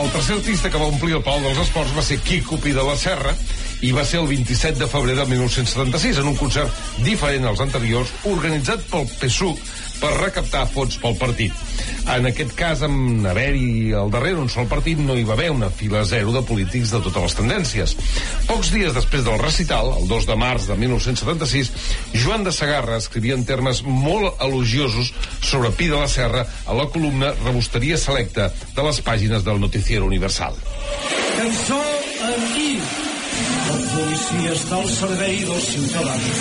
El tercer artista que va omplir el Palau dels Esports va ser Quico Pi de la Serra i va ser el 27 de febrer de 1976 en un concert diferent als anteriors organitzat pel PSUC per recaptar fons pel partit. En aquest cas, en haver-hi al darrere un sol partit, no hi va haver una fila zero de polítics de totes les tendències. Pocs dies després del recital, el 2 de març de 1976, Joan de Segarra escrivia en termes molt elogiosos sobre Pi de la Serra a la columna Rebosteria Selecta de les pàgines del Noticiero Universal. Cançó en I. La policia està al servei dels ciutadans.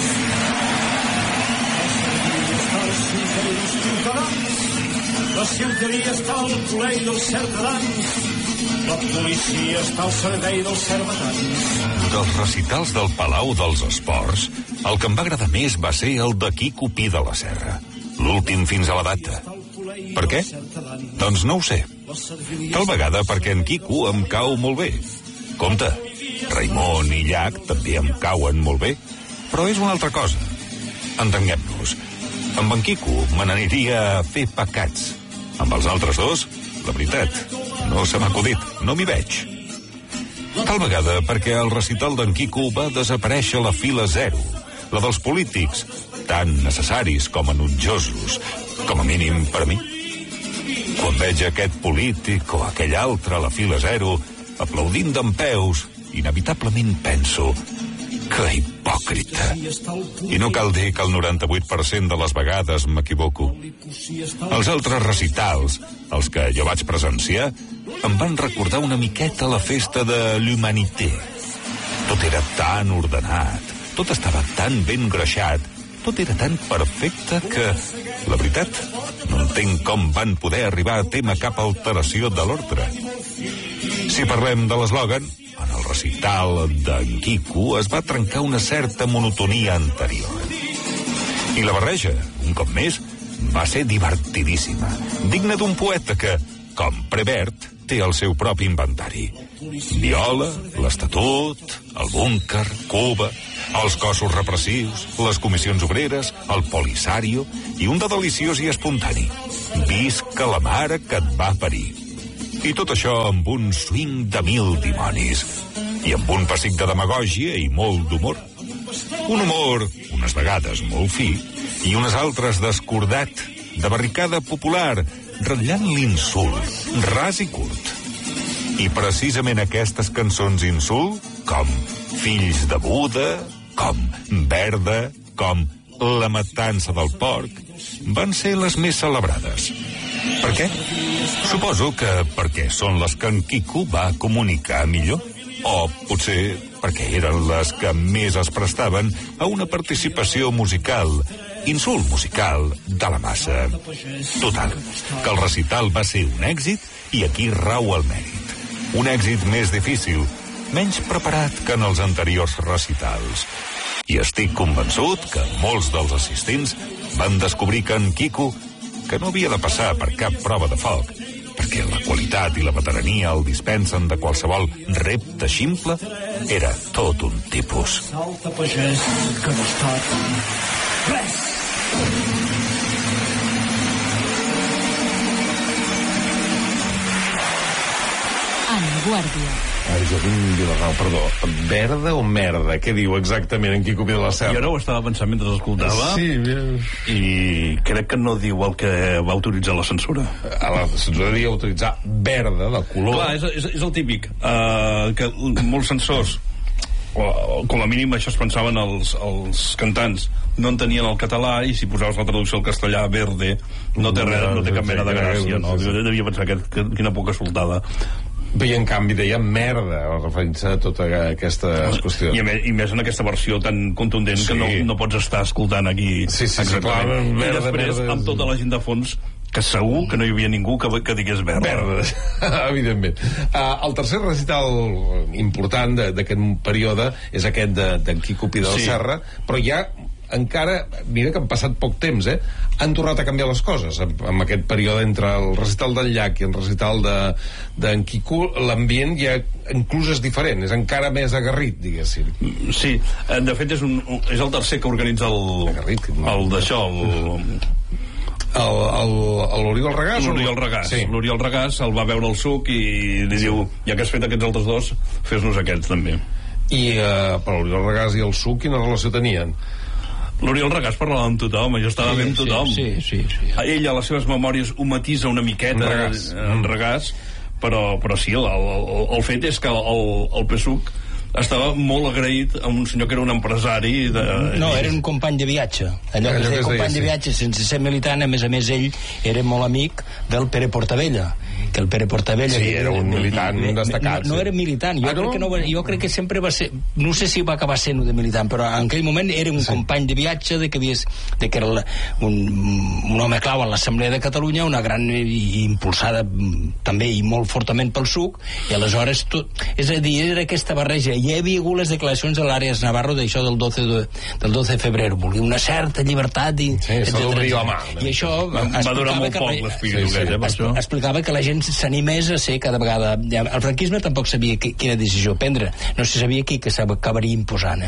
La ciutadania està al col·legi dels ciutadans. La policia està al servei dels ciutadans. Dels recitals del Palau dels Esports, el que em va agradar més va ser el de Quico Pi de la Serra, l'últim fins a la data. Per què? Doncs no ho sé. Tal vegada perquè en Quico em cau molt bé. Compte, Raimon i Llach també em cauen molt bé, però és una altra cosa. Entenguem-nos. Amb en Quico me n'aniria a fer pecats. Amb els altres dos, la veritat, no se m'ha acudit, no m'hi veig. Tal vegada perquè el recital d'en Quico va desaparèixer la fila zero, la dels polítics, tan necessaris com enutjosos, com a mínim per a mi. Quan veig aquest polític o aquell altre a la fila zero, aplaudint dempeus, inevitablement penso: que hipòcrita. I no cal dir que el 98% de les vegades m'equivoco. Els altres recitals, els que jo vaig presenciar, em van recordar una miqueta la festa de l'Humanité. Tot era tan ordenat, tot estava tan ben greixat, tot era tan perfecte que, la veritat, no entenc com van poder arribar a témer cap alteració de l'ordre. Si parlem de l'eslògan, en el recital d'en Quico es va trencar una certa monotonia anterior. I la barreja, un cop més, va ser divertidíssima, digna d'un poeta que, com Prévert, té el seu propi inventari. Viola, l'Estatut, el búnquer, Cuba, els cossos repressius, les comissions obreres, el Polisario i un de deliciós i espontani: visca la mare que et va parir. I tot això amb un swing de 1000 dimonis. I amb un pessic de demagògia i molt d'humor. Un humor, unes vegades molt fi, i unes altres descordat, de barricada popular, ratllant l'insult, ras i curt. I precisament aquestes cançons insult, com Fills de Buda, com Verda, com La matança del porc, van ser les més celebrades. Per què? Suposo que perquè són les que en Quico va comunicar millor. O potser perquè eren les que més es prestaven a una participació musical, insult musical de la massa. Total, que el recital va ser un èxit i aquí rau el mèrit. Un èxit més difícil, menys preparat que en els anteriors recitals. I estic convençut que molts dels assistents van descobrir que en Quico, que no havia de passar per cap prova de foc, perquè la qualitat i la veterania el dispensen de qualsevol repte ximple, era tot un tipus. Salta pagès que no està res. En Guàrdia. Joaquim Vilarnau, perdó, verda o merda? Què diu exactament en Quico Pi de la Serra? Jo no ho estava pensant mentre escoltava. Sí, i crec que no diu el que va autoritzar la censura. A la censura devia autoritzar verda, de color. Clar, és el típic, que molts censors, o com a mínim això es pensaven els cantants, no entenien el català, i si posaves la traducció al castellà, verde, no té res, no té cap mena de gràcia, no? Jo devia pensar que quina poca soltada. Bé, i en canvi deia merda, referint-se a tota aquesta qüestió. I més en aquesta versió tan contundent, sí, que no pots estar escoltant aquí. Sí, clar, i després, amb tota la gent de fons, que segur que no hi havia ningú que digués verda. Evidentment. El tercer recital important d'aquest període és aquest d'en Quico Pi de la Serra, però ja encara, mira que han passat poc temps, han tornat a canviar les coses en aquest període entre el recital del Llach i el recital d'en Quico. L'ambient ja inclús és diferent, és encara més agarrit, diguéssim. Sí, de fet és el tercer que organitza el d'això, L'Oriol Regàs? L'Oriol Regàs. Sí. L'Oriol Regàs el va veure el Suc i li diu, ja que has fet aquests altres dos, fes-nos aquests també. I per l'Oriol Regàs i el Suc quina relació tenien? L'Oriol Regàs parlava amb tothom, jo estava bé amb tothom. Sí. Ell a les seves memòries ho matisa una miqueta en Regàs, però sí, el fet és que el PSUC estava molt agraït a un senyor que era un empresari no, era un company de viatge, allò que es deia company de viatge sense ser militant. A més ell era molt amic del Pere Portabella, que el Pere Portabella era un militant destacat. No era militant, jo crec que sempre va ser, no sé si va acabar sent de militant, però en aquell moment era un company de viatge de que era un home clau en l'Assemblea de Catalunya, una gran impulsada també i molt fortament pel SUC, i aleshores és a dir, era aquesta barreja. Hi havia hagut les declaracions de l'Àreas Navarro d'això del 12 de febrer, volia una certa llibertat i això va durar molt poc l'espiritu. Explicava que la gent s'animés a ser cada vegada... El franquisme tampoc sabia quina decisió prendre, no se sabia qui que s'acabaria imposant.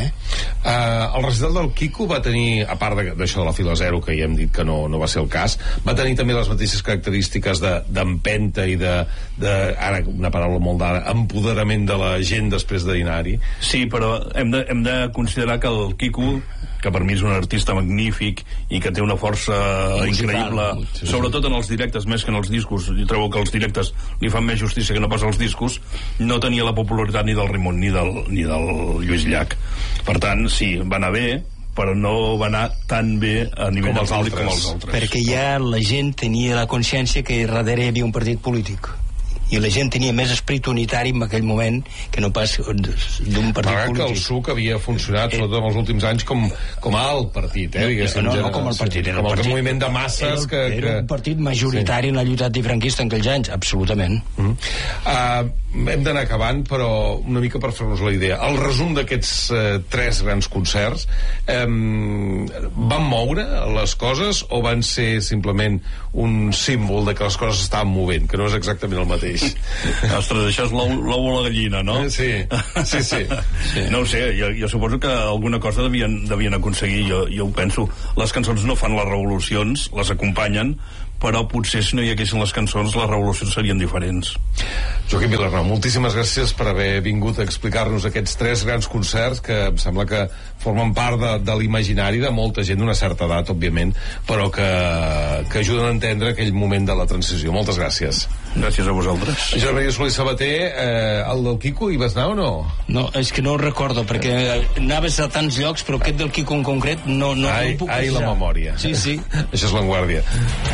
El recital del Quico va tenir, a part d'això de la fila zero, que ja hem dit que no va ser el cas, va tenir també les mateixes característiques d'empenta i ara una paraula molt d'ara, empoderament de la gent després de dinar. Sí, però hem de considerar que el Quico, que per mi és un artista magnífic i que té una força increïble, sobretot en els directes més que en els discos, jo trobo que els directes li fan més justícia que no pas els discos, no tenia la popularitat ni del Raimon ni del Lluís Llach. Per tant, sí, va anar bé, però no va anar tan bé a nivell del públic com els altres. Perquè ja la gent tenia la consciència que darrere hi havia un partit polític, i la gent tenia més esperit unitari en aquell moment que no pas d'un partit polític. Que el SUC havia funcionat sobretot en els últims anys com a alt partit, no com el partit, com el moviment de masses era un partit majoritari en la lluita antifranquista en aquells anys, absolutament. Hem d'anar acabant, però una mica per fer-nos la idea, el resum d'aquests 3 grans concerts van moure les coses o van ser simplement un símbol de que les coses s'estaven movent, que no és exactament el mateix? Ostres, això és l'ou o la gallina, no? Sí. No ho sé, jo suposo que alguna cosa devien aconseguir, jo ho penso. Les cançons no fan les revolucions, les acompanyen, però potser si no hi haguessin les cançons les revolucions serien diferents. Joaquim Vilarnau, moltíssimes gràcies per haver vingut a explicar-nos aquests 3 grans concerts que em sembla que formen part de l'imaginari de molta gent d'una certa edat, òbviament, però que ajuden a entendre aquell moment de la transició. Moltes gràcies. Gràcies a vosaltres. Josep Maria Solé Sabater, el del Quico, hi vas anar o no? No, és que no ho recordo, perquè anaves a tants llocs, però aquest del Quico en concret no puc ai, la memòria. Sí. Això és Vanguardia.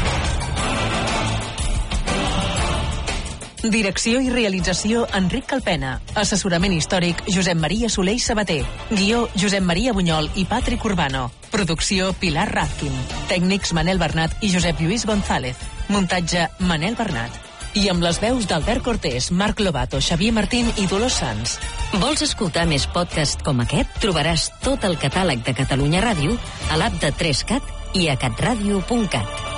Direcció i realització Enric Calpena. Assessorament històric Josep Maria Solé i Sabater. Guió Josep Maria Bunyol i Patrick Urbano. Producció Pilar Rafkin. Tècnics Manel Bernat i Josep Lluís González. Muntatge Manel Bernat. I amb les veus d'Albert Cortés, Marc Lobato, Xavier Martín i Dolors Sans. Vols escoltar més podcasts com aquest? Trobaràs tot el catàleg de Catalunya Ràdio a l'app de 3CAT i a catradio.cat.